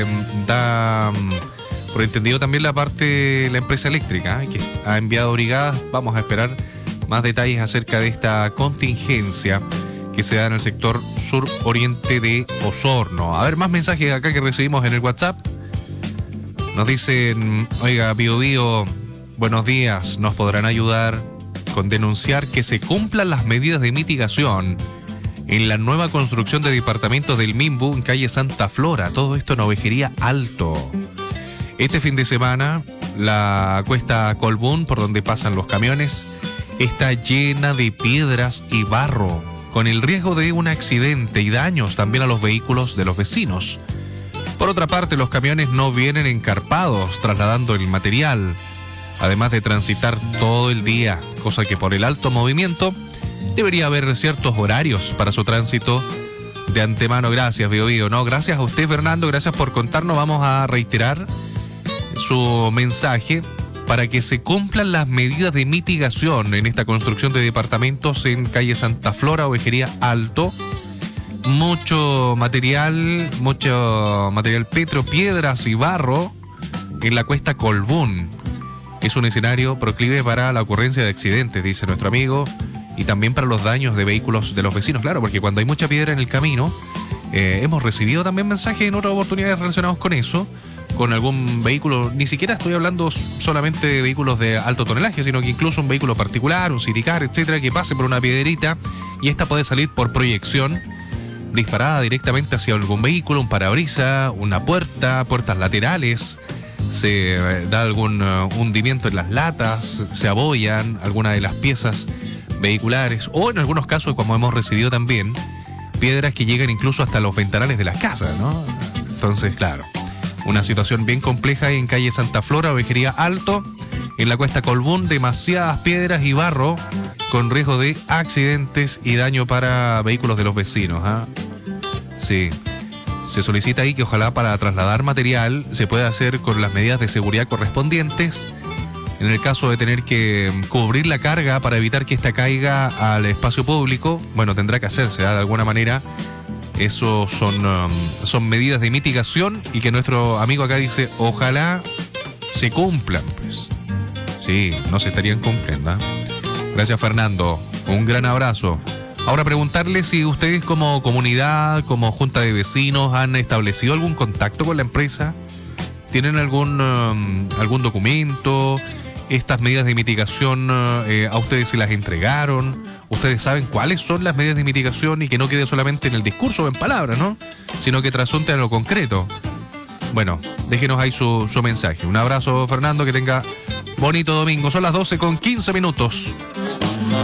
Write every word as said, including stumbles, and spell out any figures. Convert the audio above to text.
da por entendido también la parte, la empresa eléctrica, ¿eh? Que ha enviado brigadas. Vamos a esperar más detalles acerca de esta contingencia que se da en el sector sur-oriente de Osorno. A ver, más mensajes acá que recibimos en el WhatsApp. Nos dicen, oiga, Bío Bío, buenos días, nos podrán ayudar con denunciar que se cumplan las medidas de mitigación en la nueva construcción de departamentos del Mimbu en calle Santa Flora, todo esto en Ovejería Alto. Este fin de semana, la cuesta Colbún, por donde pasan los camiones, está llena de piedras y barro, con el riesgo de un accidente y daños también a los vehículos de los vecinos. Por otra parte, los camiones no vienen encarpados trasladando el material, además de transitar todo el día, cosa que por el alto movimiento debería haber ciertos horarios para su tránsito. De antemano, gracias, Bío Bío. No, gracias a usted, Fernando, gracias por contarnos. Vamos a reiterar su mensaje para que se cumplan las medidas de mitigación en esta construcción de departamentos en calle Santa Flora, Ovejería Alto. Mucho material, mucho material petro, piedras y barro en la cuesta Colbún. Es un escenario proclive para la ocurrencia de accidentes, dice nuestro amigo, y también para los daños de vehículos de los vecinos, claro, porque cuando hay mucha piedra en el camino, eh, hemos recibido también mensajes en otras oportunidades relacionados con eso, con algún vehículo. Ni siquiera estoy hablando solamente de vehículos de alto tonelaje, sino que incluso un vehículo particular, un Citicar, etcétera, que pase por una piedrita y esta puede salir por proyección disparada directamente hacia algún vehículo, un parabrisas, una puerta, puertas laterales. Se da algún uh, hundimiento en las latas, se abollan algunas de las piezas vehiculares, o en algunos casos, como hemos recibido también, piedras que llegan incluso hasta los ventanales de las casas, ¿no? Entonces, claro, una situación bien compleja en calle Santa Flora, Ovejería Alto, en la cuesta Colbún, demasiadas piedras y barro con riesgo de accidentes y daño para vehículos de los vecinos, ¿ah? Sí. Se solicita ahí que ojalá para trasladar material se pueda hacer con las medidas de seguridad correspondientes. En el caso de tener que cubrir la carga para evitar que ésta caiga al espacio público, bueno, tendrá que hacerse, ¿eh? De alguna manera. Eso son, um, son medidas de mitigación y que nuestro amigo acá dice, ojalá se cumplan, pues. Sí, no se estarían cumpliendo, ¿eh? Gracias, Fernando. Un gran abrazo. Ahora preguntarle si ustedes como comunidad, como junta de vecinos, han establecido algún contacto con la empresa. ¿Tienen algún, um, algún documento? Estas medidas de mitigación, eh, ¿a ustedes se las entregaron? ¿Ustedes saben cuáles son las medidas de mitigación y que no quede solamente en el discurso o en palabras, ¿no? Sino que trasunte a lo concreto. Bueno, déjenos ahí su, su mensaje. Un abrazo, Fernando, que tenga bonito domingo. Son las doce con quince minutos.